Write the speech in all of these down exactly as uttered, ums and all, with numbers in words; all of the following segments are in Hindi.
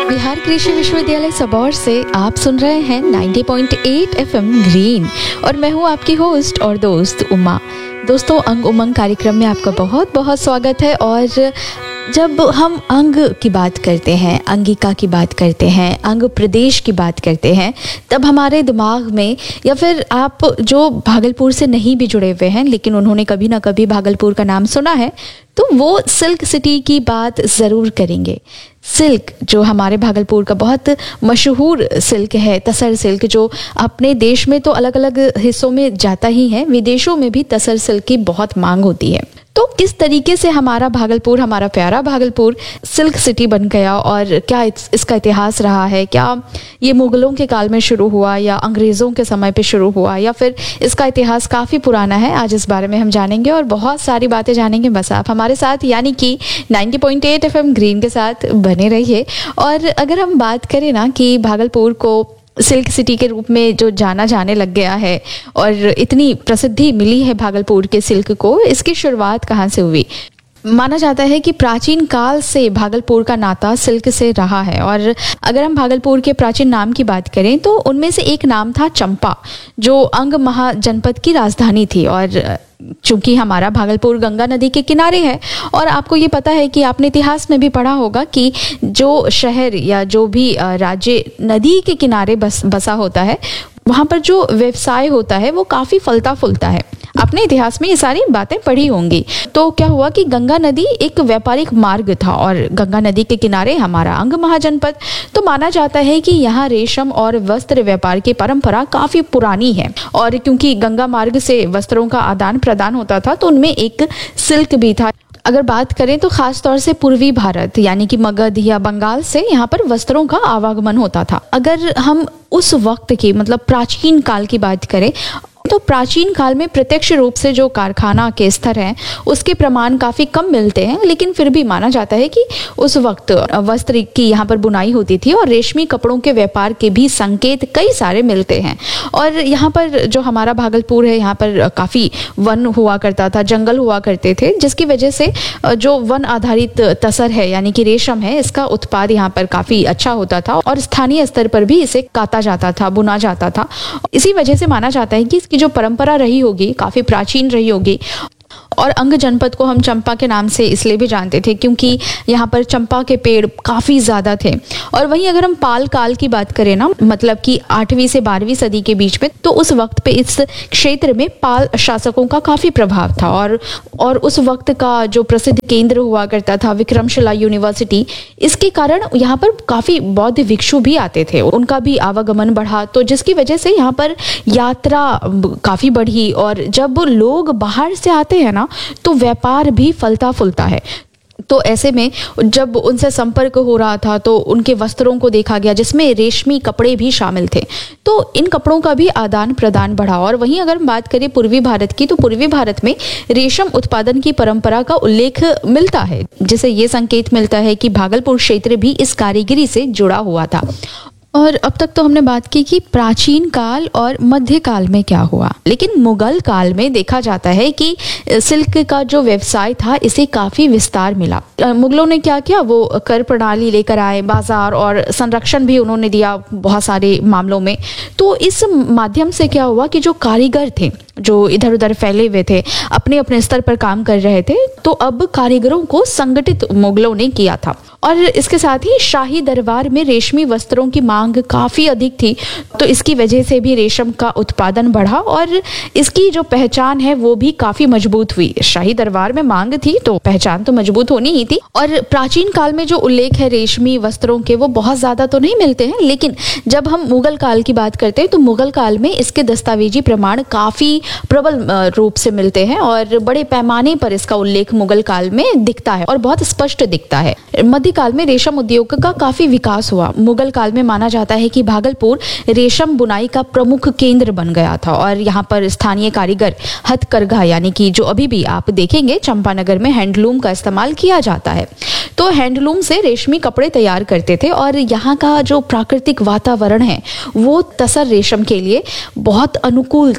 बिहार कृषि विश्वविद्यालय सबौर से आप सुन रहे हैं नब्बे पॉइंट आठ एफएम ग्रीन और मैं हूं आपकी होस्ट और दोस्त उमा। दोस्तों, अंग उमंग कार्यक्रम में आपका बहुत बहुत स्वागत है। और जब हम अंग की बात करते हैं, अंगिका की बात करते हैं, अंग प्रदेश की बात करते हैं, तब हमारे दिमाग में, या फिर आप जो भागलपुर से नहीं भी जुड़े हुए हैं लेकिन उन्होंने कभी ना कभी भागलपुर का नाम सुना है, तो वो सिल्क सिटी की बात ज़रूर करेंगे। सिल्क जो हमारे भागलपुर का बहुत मशहूर सिल्क है, तसर सिल्क, जो अपने देश में तो अलग अलग हिस्सों में जाता ही है, विदेशों में भी तसर सिल्क की बहुत मांग होती है। तो किस तरीके से हमारा भागलपुर, हमारा प्यारा भागलपुर सिल्क सिटी बन गया और क्या इस, इसका इतिहास रहा है? क्या ये मुगलों के काल में शुरू हुआ या अंग्रेज़ों के समय पे शुरू हुआ, या फिर इसका इतिहास काफ़ी पुराना है? आज इस बारे में हम जानेंगे और बहुत सारी बातें जानेंगे। बस आप हमारे साथ, यानी कि नब्बे पॉइंट आठ एफएम ग्रीन के साथ बने रहिए। और अगर हम बात करें ना कि भागलपुर को सिल्क सिटी के रूप में जो जाना जाने लग गया है और इतनी प्रसिद्धि मिली है भागलपुर के सिल्क को, इसकी शुरुआत कहाँ से हुई? माना जाता है कि प्राचीन काल से भागलपुर का नाता सिल्क से रहा है। और अगर हम भागलपुर के प्राचीन नाम की बात करें तो उनमें से एक नाम था चंपा, जो अंग महाजनपद की राजधानी थी। और चूंकि हमारा भागलपुर गंगा नदी के किनारे है, और आपको ये पता है कि आपने इतिहास में भी पढ़ा होगा कि जो शहर या जो भी राज्य नदी के किनारे बस बसा होता है, वहाँ पर जो व्यवसाय होता है वो काफ़ी फलता फूलता है। आपने इतिहास में ये सारी बातें पढ़ी होंगी। तो क्या हुआ कि गंगा नदी एक व्यापारिक मार्ग था और गंगा नदी के किनारे हमारा अंग महाजनपद। तो माना जाता है कि यहाँ रेशम और वस्त्र व्यापार की परंपरा काफ़ी पुरानी है। और क्योंकि गंगा मार्ग से वस्त्रों का आदान प्रदान होता था तो उनमें एक सिल्क भी था। अगर बात करें तो खास तौर से पूर्वी भारत यानी कि मगध या बंगाल से यहाँ पर वस्त्रों का आवागमन होता था। अगर हम उस वक्त की, मतलब प्राचीन काल की बात करें, तो प्राचीन काल में प्रत्यक्ष रूप से जो कारखाना के स्तर हैं उसके प्रमाण काफ़ी कम मिलते हैं, लेकिन फिर भी माना जाता है कि उस वक्त वस्त्र की यहाँ पर बुनाई होती थी और रेशमी कपड़ों के व्यापार के भी संकेत कई सारे मिलते हैं। और यहाँ पर जो हमारा भागलपुर है, यहाँ पर काफ़ी वन हुआ करता था, जंगल हुआ करते थे, जिसकी वजह से जो वन आधारित तसर है यानी कि रेशम है, इसका उत्पाद यहाँ पर काफ़ी अच्छा होता था और स्थानीय स्तर पर भी इसे काता जाता था, बुना जाता था। इसी वजह से माना जाता है कि की जो परंपरा रही होगी काफी प्राचीन रही होगी। और अंग जनपद को हम चंपा के नाम से इसलिए भी जानते थे क्योंकि यहाँ पर चंपा के पेड़ काफ़ी ज़्यादा थे। और वहीं अगर हम पाल काल की बात करें ना, मतलब कि आठवीं से बारहवीं सदी के बीच में, तो उस वक्त पे इस क्षेत्र में पाल शासकों का काफ़ी प्रभाव था। और और उस वक्त का जो प्रसिद्ध केंद्र हुआ करता था विक्रमशिला यूनिवर्सिटी, इसके कारण यहाँ पर काफ़ी बौद्ध भिक्षु भी आते थे, उनका भी आवागमन बढ़ा, तो जिसकी वजह से यहाँ पर यात्रा काफ़ी बढ़ी। और जब लोग बाहर से आते हैं ना तो व्यापार भी फलता फूलता है। तो ऐसे में जब उनसे संपर्क हो रहा था तो उनके वस्त्रों को देखा गया, जिसमें रेशमी कपड़े भी शामिल थे, तो इन कपड़ों का भी आदान प्रदान बढ़ा। और वहीं अगर हम बात करें पूर्वी भारत की, तो पूर्वी भारत में रेशम उत्पादन की परंपरा का उल्लेख मिलता है, जिसे ये संकेत मिलता है कि भागलपुर क्षेत्र भी इस कारीगरी से जुड़ा हुआ था। और अब तक तो हमने बात की कि प्राचीन काल और मध्य काल में क्या हुआ, लेकिन मुगल काल में देखा जाता है कि सिल्क का जो व्यवसाय था इसे काफ़ी विस्तार मिला। मुगलों ने क्या किया, वो कर प्रणाली लेकर आए, बाजार और संरक्षण भी उन्होंने दिया बहुत सारे मामलों में। तो इस माध्यम से क्या हुआ कि जो कारीगर थे, जो इधर उधर फैले हुए थे, अपने अपने स्तर पर काम कर रहे थे, तो अब कारीगरों को संगठित मुगलों ने किया था। और इसके साथ ही शाही दरबार में रेशमी वस्त्रों की मांग काफ़ी अधिक थी, तो इसकी वजह से भी रेशम का उत्पादन बढ़ा और इसकी जो पहचान है वो भी काफ़ी मजबूत हुई। शाही दरबार में मांग थी तो पहचान तो मजबूत होनी ही थी। और प्राचीन काल में जो उल्लेख है रेशमी वस्त्रों के, वो बहुत ज़्यादा तो नहीं मिलते हैं, लेकिन जब हम मुगल काल की बात करते हैं तो मुगल काल में इसके दस्तावेजी प्रमाण काफ़ी प्रबल रूप से मिलते हैं और बड़े पैमाने पर इसका उल्लेख मुगल काल में दिखता है और बहुत स्पष्ट दिखता है। मध्य काल में रेशम उद्योग का काफी विकास हुआ। मुगल काल में माना जाता है कि भागलपुर रेशम बुनाई का प्रमुख केंद्र बन गया था और यहाँ पर स्थानीय कारीगर हथकरघा, यानी कि जो अभी भी आप देखेंगे चंपानगर में हैंडलूम का इस्तेमाल किया जाता है, तो हैंडलूम से रेशमी कपड़े तैयार करते थे। और यहाँ का जो प्राकृतिक वातावरण है वो तसर रेशम के लिए बहुत अनुकूल था।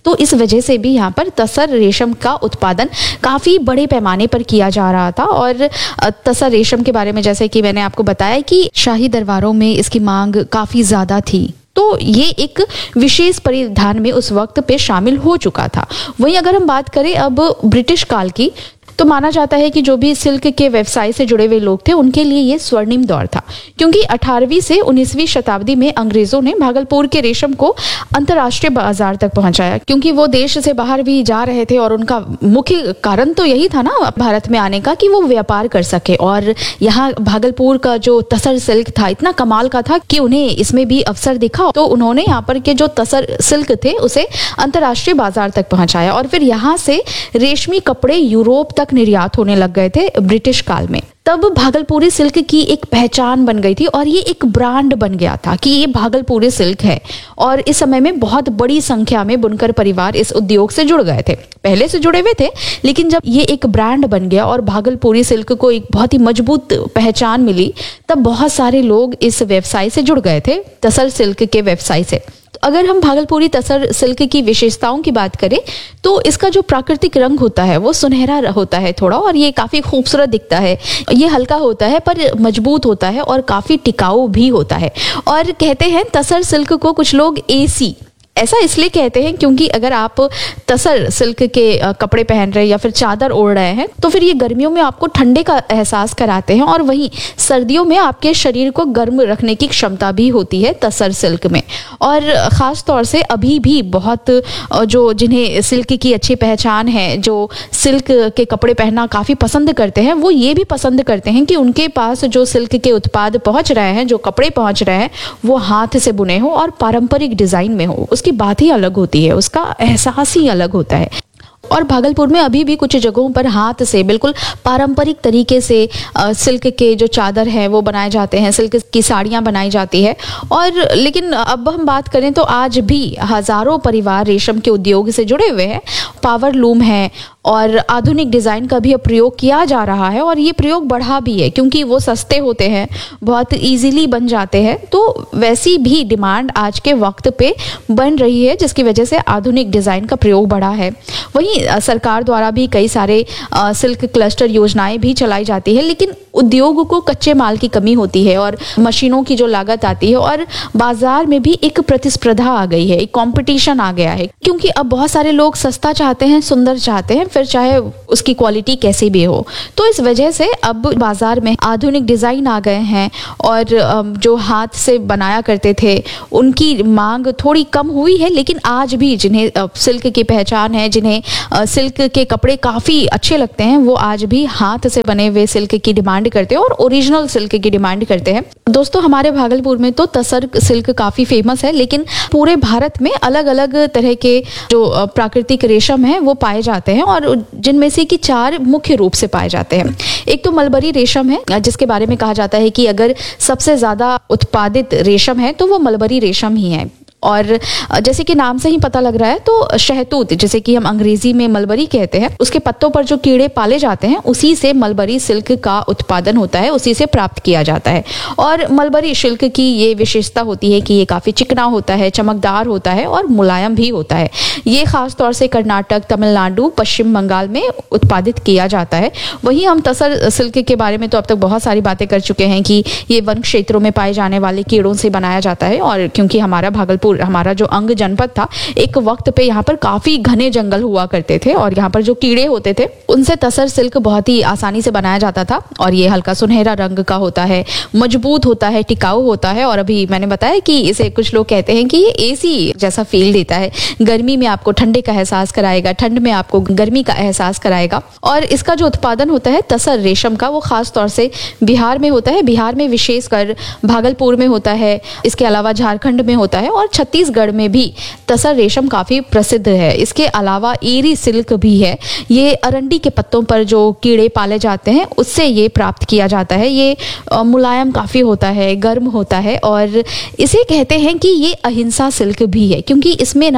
तो इस वजह से भी यहाँ पर तसर रेशम का उत्पादन काफ़ी बड़े पैमाने पर किया जा रहा था। और तसर रेशम के बारे में जैसे कि मैंने आपको बताया कि शाही दरबारों में इसकी मांग काफ़ी ज़्यादा थी, तो ये एक विशेष परिधान में उस वक्त पे शामिल हो चुका था। वहीं अगर हम बात करें अब ब्रिटिश काल की, तो माना जाता है कि जो भी सिल्क के व्यवसाय से जुड़े हुए लोग थे उनके लिए ये स्वर्णिम दौर था, क्योंकि अठारहवीं से उन्नीसवीं शताब्दी में अंग्रेजों ने भागलपुर के रेशम को अंतर्राष्ट्रीय बाजार तक पहुंचाया, क्योंकि वो देश से बाहर भी जा रहे थे और उनका मुख्य कारण तो यही था ना भारत में आने का कि वो व्यापार कर सके। और यहाँ भागलपुर का जो तसर सिल्क था इतना कमाल का था कि उन्हें इसमें भी अवसर दिखा, तो उन्होंने यहाँ पर के जो तसर सिल्क थे उसे अंतर्राष्ट्रीय बाजार तक पहुंचाया और फिर यहाँ से रेशमी कपड़े यूरोप तक निर्यात होने लग गए थे ब्रिटिश काल में। तब भागलपुरी सिल्क की एक पहचान बन गई थी और ये एक ब्रांड बन गया था कि ये भागलपुरी सिल्क है। और इस समय में बहुत बड़ी संख्या में बुनकर परिवार इस उद्योग से जुड़ गए थे, पहले से जुड़े हुए थे, लेकिन जब ये एक ब्रांड बन गया और भागलपुरी सिल्क को एक बहुत ही मजबूत पहचान मिली, तब बहुत सारे लोग इस व्यवसाय से जुड़ गए थे, तसर सिल्क के व्यवसाय से। अगर हम भागलपुरी तसर सिल्क की विशेषताओं की बात करें तो इसका जो प्राकृतिक रंग होता है वो सुनहरा होता है थोड़ा, और ये काफ़ी खूबसूरत दिखता है। ये हल्का होता है पर मजबूत होता है और काफ़ी टिकाऊ भी होता है। और कहते हैं तसर सिल्क को कुछ लोग एसी ऐसा इसलिए कहते हैं क्योंकि अगर आप तसर सिल्क के कपड़े पहन रहे हैं या फिर चादर ओढ़ रहे हैं तो फिर ये गर्मियों में आपको ठंडे का एहसास कराते हैं, और वहीं सर्दियों में आपके शरीर को गर्म रखने की क्षमता भी होती है तसर सिल्क में। और ख़ास तौर से अभी भी बहुत जो जिन्हें सिल्क की अच्छी पहचान है, जो सिल्क के कपड़े पहनना काफ़ी पसंद करते हैं, वो ये भी पसंद करते हैं कि उनके पास जो सिल्क के उत्पाद पहुँच रहे हैं, जो कपड़े पहुँच रहे हैं, वो हाथ से बुने हो और पारंपरिक डिज़ाइन में हो। की बात ही अलग होती है, उसका एहसास ही अलग होता है। और भागलपुर में अभी भी कुछ जगहों पर हाथ से बिल्कुल पारंपरिक तरीके से आ, सिल्क के जो चादर हैं वो बनाए जाते हैं, सिल्क की साड़ियाँ बनाई जाती है। और लेकिन अब हम बात करें तो आज भी हज़ारों परिवार रेशम के उद्योग से जुड़े हुए हैं। पावर लूम है और आधुनिक डिज़ाइन का भी प्रयोग किया जा रहा है, और ये प्रयोग बढ़ा भी है क्योंकि वो सस्ते होते हैं, बहुत इजीली बन जाते हैं। तो वैसी भी डिमांड आज के वक्त पे बन रही है, जिसकी वजह से आधुनिक डिज़ाइन का प्रयोग बढ़ा है। वहीं सरकार द्वारा भी कई सारे आ, सिल्क क्लस्टर योजनाएं भी चलाई जाती है, लेकिन उद्योग को कच्चे माल की कमी होती है और मशीनों की जो लागत आती है, और बाजार में भी एक प्रतिस्पर्धा आ गई है, एक कंपटीशन आ गया है, क्योंकि अब बहुत सारे लोग सस्ता चाहते हैं, सुंदर चाहते हैं, फिर चाहे उसकी क्वालिटी कैसी भी हो। तो इस वजह से अब बाजार में आधुनिक डिज़ाइन आ गए हैं, और जो हाथ से बनाया करते थे उनकी मांग थोड़ी कम हुई है, लेकिन आज भी जिन्हें सिल्क की पहचान है, जिन्हें सिल्क के कपड़े काफ़ी अच्छे लगते हैं, वो आज भी हाथ से बने हुए सिल्क की डिमांड करते हैं और ओरिजिनल सिल्क की डिमांड करते हैं। दोस्तों, हमारे भागलपुर में तो तसर सिल्क काफ़ी फेमस है, लेकिन पूरे भारत में अलग अलग तरह के जो प्राकृतिक रेशम है वो पाए जाते हैं, और जिनमें से कि चार मुख्य रूप से पाए जाते हैं। एक तो मलबरी रेशम है, जिसके बारे में कहा जाता है कि अगर सबसे ज़्यादा उत्पादित रेशम है तो वो मलबरी रेशम ही है। और जैसे कि नाम से ही पता लग रहा है, तो शहतूत, जैसे कि हम अंग्रेजी में मलबरी कहते हैं, उसके पत्तों पर जो कीड़े पाले जाते हैं उसी से मलबरी सिल्क का उत्पादन होता है, उसी से प्राप्त किया जाता है। और मलबरी सिल्क की ये विशेषता होती है कि ये काफ़ी चिकना होता है, चमकदार होता है और मुलायम भी होता है। ये खास तौर से कर्नाटक, तमिलनाडु, पश्चिम बंगाल में उत्पादित किया जाता है। वहीं हम तसर सिल्क के बारे में तो अब तक बहुत सारी बातें कर चुके हैं कि ये वन क्षेत्रों में पाए जाने वाले कीड़ों से बनाया जाता है, और क्योंकि हमारा भागलपुर, हमारा जो अंग जनपद था, एक वक्त पे यहाँ पर काफी घने जंगल हुआ करते थे, और यहाँ पर जो कीड़े होते थे उनसे तसर सिल्क बहुत ही आसानी से बनाया जाता था। और ये हल्का सुनहरा रंग का होता है, मजबूत होता है, टिकाऊ होता है, और अभी मैंने बताया कि इसे कुछ लोग कहते हैं कि ये एसी जैसा फील देता है, गर्मी में आपको ठंडे का एहसास कराएगा, ठंड में आपको गर्मी का एहसास कराएगा। और इसका जो उत्पादन होता है तसर रेशम का, वो खास तौर से बिहार में होता है, बिहार में विशेषकर भागलपुर में होता है, इसके अलावा झारखंड में होता है, और छत्तीसगढ़ में भी तसर रेशम काफ़ी प्रसिद्ध है। इसके अलावा एरी सिल्क भी है, ये अरंडी के पत्तों पर जो कीड़े पाले जाते हैं उससे ये प्राप्त किया जाता है। ये मुलायम काफ़ी होता है, गर्म होता है, और इसे कहते हैं कि ये अहिंसा सिल्क भी है, क्योंकि इसमें ना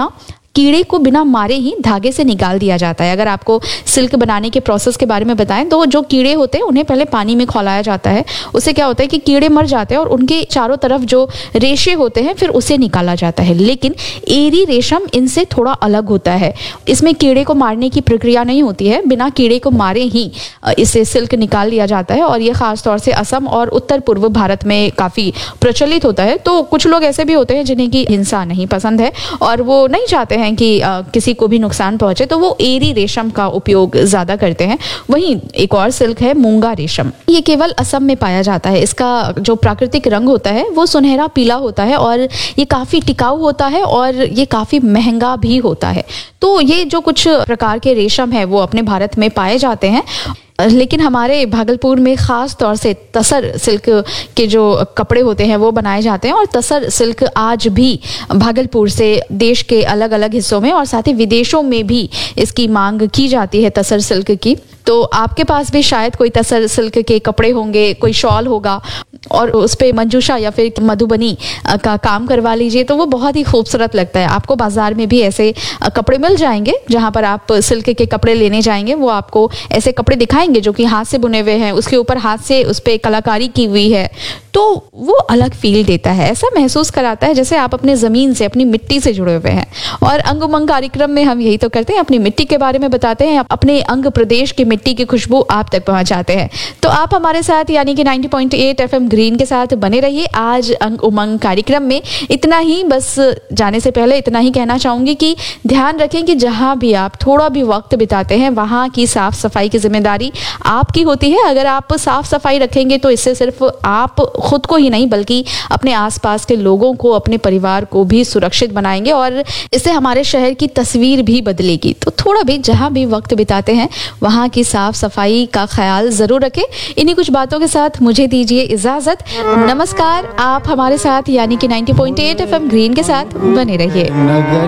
कीड़े को बिना मारे ही धागे से निकाल दिया जाता है। अगर आपको सिल्क बनाने के प्रोसेस के बारे में बताएं तो जो कीड़े होते हैं उन्हें पहले पानी में खौलाया जाता है। उससे क्या होता है कि कीड़े मर जाते हैं और उनके चारों तरफ जो रेशे होते हैं फिर उसे निकाला जाता है। लेकिन एरी रेशम इनसे थोड़ा अलग होता है। इसमें कीड़े को मारने की प्रक्रिया नहीं होती है, बिना कीड़े को मारे ही इसे सिल्क निकाल लिया जाता है और ये खास तौर से असम और उत्तर पूर्व भारत में काफी प्रचलित होता है। तो कुछ लोग ऐसे भी होते हैं जिन्हें की हिंसा नहीं पसंद है और वो नहीं चाहते हैं कि आ, किसी को भी नुकसान पहुंचे, तो वो एरी रेशम का उपयोग ज्यादा करते हैं। वहीं एक और सिल्क है मूंगा रेशम। ये केवल असम में पाया जाता है। इसका जो प्राकृतिक रंग होता है वो सुनहरा पीला होता है और ये काफी टिकाऊ होता है और ये काफी महंगा भी होता है। तो ये जो कुछ प्रकार के रेशम है वो अपने भारत में पाए जाते हैं। लेकिन हमारे भागलपुर में खास तौर से तसर सिल्क के जो कपड़े होते हैं वो बनाए जाते हैं और तसर सिल्क आज भी भागलपुर से देश के अलग अलग हिस्सों में और साथ ही विदेशों में भी इसकी मांग की जाती है तसर सिल्क की। तो आपके पास भी शायद कोई तसर सिल्क के कपड़े होंगे, कोई शॉल होगा और उस पे मंजूषा या फिर मधुबनी का काम करवा लीजिए तो वो बहुत ही खूबसूरत लगता है। आपको बाजार में भी ऐसे कपड़े मिल जाएंगे जहां पर आप सिल्क के कपड़े लेने जाएंगे, वो आपको ऐसे कपड़े दिखाएंगे जो कि हाथ से बुने हुए हैं, उसके ऊपर हाथ से उस पे कलाकारी की हुई है, तो वो अलग फील देता है। ऐसा महसूस कराता है जैसे आप अपने जमीन से, अपनी मिट्टी से जुड़े हुए हैं। और अंग उमंग कार्यक्रम में हम यही तो करते हैं, अपनी मिट्टी के बारे में बताते हैं, अपने अंग प्रदेश की मिट्टी की खुशबू आप तक पहुंचाते हैं। तो आप हमारे साथ यानी कि नब्बे पॉइंट आठ एफएम ग्रीन के साथ बने रहिए। आज अंग उमंग कार्यक्रम में इतना ही। बस जाने से पहले इतना ही कहना चाहूंगी कि ध्यान रखें कि जहां भी आप थोड़ा भी वक्त बिताते हैं वहां की साफ सफाई की जिम्मेदारी आपकी होती है। अगर आप साफ सफाई रखेंगे तो इससे सिर्फ आप खुद को ही नहीं बल्कि अपने आसपास के लोगों को, अपने परिवार को भी सुरक्षित बनाएंगे और इससे हमारे शहर की तस्वीर भी बदलेगी। तो थोड़ा भी जहां भी वक्त बिताते हैं वहां की साफ सफाई का ख्याल जरूर रखें। इन्हीं कुछ बातों के साथ मुझे दीजिए इजाजत। नमस्कार। आप हमारे साथ यानी कि नब्बे पॉइंट आठ एफएम ग्रीन के साथ बने रहिए।